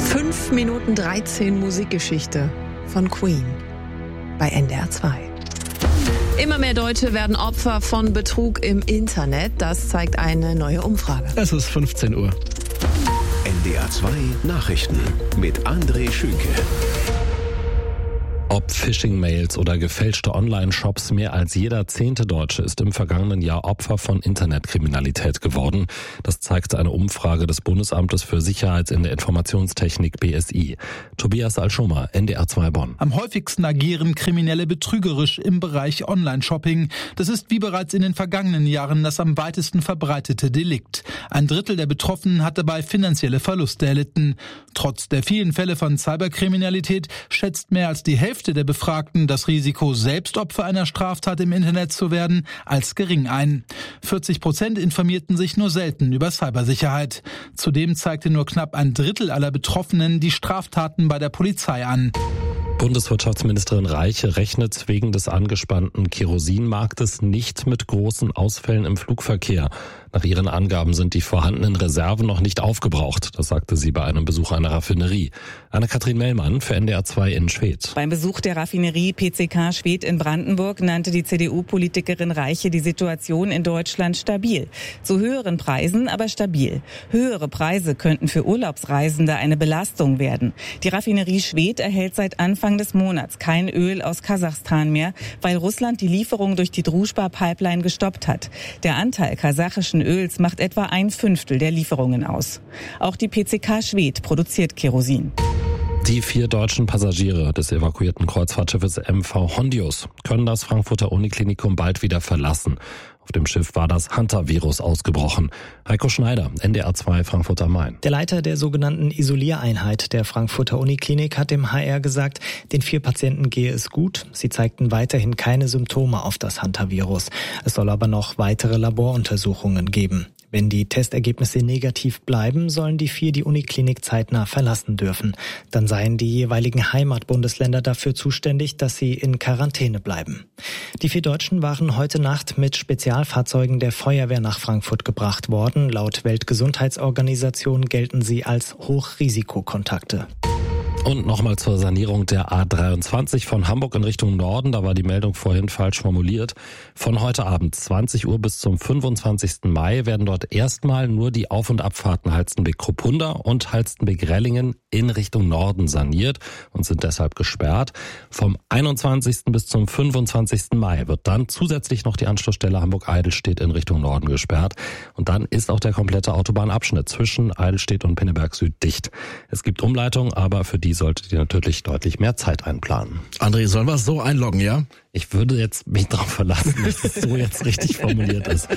5 Minuten 13 Musikgeschichte von Queen bei NDR 2. Immer mehr Deutsche werden Opfer von Betrug im Internet. Das zeigt eine neue Umfrage. Es ist 15 Uhr. NDR 2 Nachrichten mit André Schünke. Ob Phishing-Mails oder gefälschte Online-Shops, mehr als jeder 10. Deutsche ist im vergangenen Jahr Opfer von Internetkriminalität geworden. Das zeigt eine Umfrage des Bundesamtes für Sicherheit in der Informationstechnik BSI. Tobias Alschomer, NDR 2 Bonn. Am häufigsten agieren Kriminelle betrügerisch im Bereich Online-Shopping. Das ist wie bereits in den vergangenen Jahren das am weitesten verbreitete Delikt. 1/3 der Betroffenen hat dabei finanzielle Verluste erlitten. Trotz der vielen Fälle von Cyberkriminalität schätzt mehr als die Hälfte der Befragten das Risiko, selbst Opfer einer Straftat im Internet zu werden, als gering ein. 40% informierten sich nur selten über Cybersicherheit. Zudem zeigte nur knapp 1/3 aller Betroffenen die Straftaten bei der Polizei an. Bundeswirtschaftsministerin Reiche rechnet wegen des angespannten Kerosinmarktes nicht mit großen Ausfällen im Flugverkehr. Nach ihren Angaben sind die vorhandenen Reserven noch nicht aufgebraucht. Das sagte sie bei einem Besuch einer Raffinerie. Anne-Kathrin Mellmann für NDR 2 in Schwedt. Beim Besuch der Raffinerie PCK Schwedt in Brandenburg nannte die CDU-Politikerin Reiche die Situation in Deutschland stabil. Zu höheren Preisen, aber stabil. Höhere Preise könnten für Urlaubsreisende eine Belastung werden. Die Raffinerie Schwedt erhält seit Anfang des Monats kein Öl aus Kasachstan mehr, weil Russland die Lieferung durch die Družba-Pipeline gestoppt hat. Der Anteil kasachischen Öls macht etwa 1/5 der Lieferungen aus. Auch die PCK Schwedt produziert Kerosin. Die 4 deutschen Passagiere des evakuierten Kreuzfahrtschiffes MV Hondius können das Frankfurter Uniklinikum bald wieder verlassen. Auf dem Schiff war das Hantavirus ausgebrochen. Heiko Schneider, NDR 2 Frankfurt am Main. Der Leiter der sogenannten Isoliereinheit der Frankfurter Uniklinik hat dem HR gesagt, den 4 Patienten gehe es gut. Sie zeigten weiterhin keine Symptome auf das Hantavirus. Es soll aber noch weitere Laboruntersuchungen geben. Wenn die Testergebnisse negativ bleiben, sollen die 4 die Uniklinik zeitnah verlassen dürfen. Dann seien die jeweiligen Heimatbundesländer dafür zuständig, dass sie in Quarantäne bleiben. Die 4 Deutschen waren heute Nacht mit Spezialfahrzeugen der Feuerwehr nach Frankfurt gebracht worden. Laut Weltgesundheitsorganisation gelten sie als Hochrisikokontakte. Und nochmal zur Sanierung der A23 von Hamburg in Richtung Norden. Da war die Meldung vorhin falsch formuliert. Von heute Abend 20 Uhr bis zum 25. Mai werden dort erstmal nur die Auf- und Abfahrten Halstenbek-Kruppunda und Halstenbek-Rellingen in Richtung Norden saniert und sind deshalb gesperrt. Vom 21. bis zum 25. Mai wird dann zusätzlich noch die Anschlussstelle Hamburg-Eidelstedt in Richtung Norden gesperrt. Und dann ist auch der komplette Autobahnabschnitt zwischen Eidelstedt und Pinneberg Süd dicht. Es gibt Umleitungen, aber für die solltet ihr natürlich deutlich mehr Zeit einplanen. André, sollen wir es so einloggen, ja? Ich würde jetzt mich darauf verlassen, dass es so jetzt richtig formuliert ist.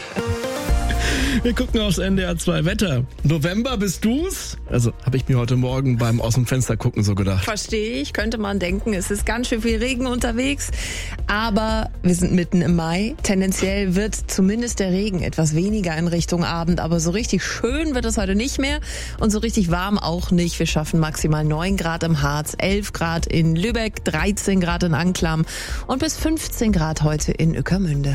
Wir gucken aufs NDR 2 Wetter. November, bist du's? Also habe ich mir heute Morgen beim aus dem Fenster gucken so gedacht. Verstehe ich, könnte man denken, es ist ganz schön viel Regen unterwegs, aber wir sind mitten im Mai. Tendenziell wird zumindest der Regen etwas weniger in Richtung Abend, aber so richtig schön wird es heute nicht mehr und so richtig warm auch nicht. Wir schaffen maximal 9 Grad im Harz, 11 Grad in Lübeck, 13 Grad in Anklam und bis 15 Grad heute in Ueckermünde.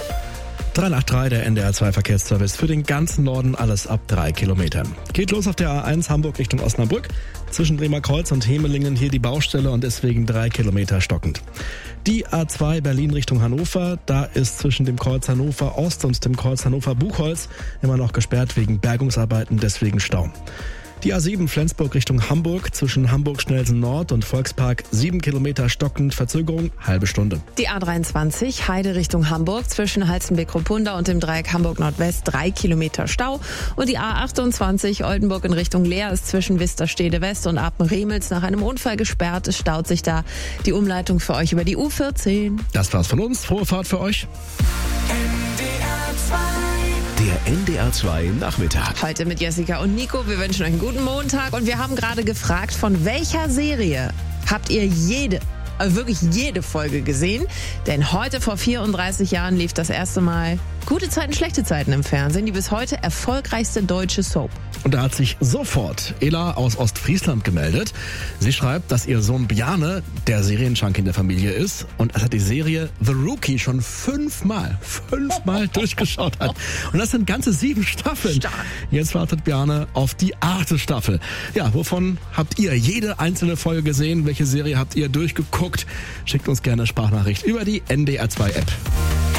383, der NDR 2 Verkehrsservice für den ganzen Norden, alles ab 3 Kilometern. Geht los auf der A1 Hamburg Richtung Osnabrück. Zwischen Bremerkreuz und Hemelingen hier die Baustelle und deswegen 3 Kilometer stockend. Die A2 Berlin Richtung Hannover, da ist zwischen dem Kreuz Hannover Ost und dem Kreuz Hannover Buchholz immer noch gesperrt wegen Bergungsarbeiten, deswegen Stau. Die A7 Flensburg Richtung Hamburg, zwischen Hamburg-Schnelsen Nord und Volkspark 7 Kilometer stockend, Verzögerung, halbe Stunde. Die A23 Heide Richtung Hamburg, zwischen Halstenbek-Kruppunda und dem Dreieck Hamburg Nordwest 3 Kilometer Stau. Und die A28 Oldenburg in Richtung Leer ist zwischen Visterstede West und Apen-Remels nach einem Unfall gesperrt. Es staut sich da. Die Umleitung für euch über die U14. Das war's von uns. Frohe Fahrt für euch. Der NDR 2 Nachmittag. Heute mit Jessica und Nico. Wir wünschen euch einen guten Montag und wir haben gerade gefragt, von welcher Serie habt ihr wirklich jede Folge gesehen? Denn heute vor 34 Jahren lief das erste Mal Gute Zeiten, schlechte Zeiten im Fernsehen, die bis heute erfolgreichste deutsche Soap. Und da hat sich sofort Ela aus Ostfriesland gemeldet. Sie schreibt, dass ihr Sohn Bjarne der Serienjunkie in der Familie ist und dass er die Serie The Rookie schon fünfmal durchgeschaut hat. Und das sind ganze 7 Staffeln. Stark. Jetzt wartet Bjarne auf die 8. Staffel. Ja, wovon habt ihr jede einzelne Folge gesehen? Welche Serie habt ihr durchgeguckt? Schickt uns gerne eine Sprachnachricht über die NDR2 App.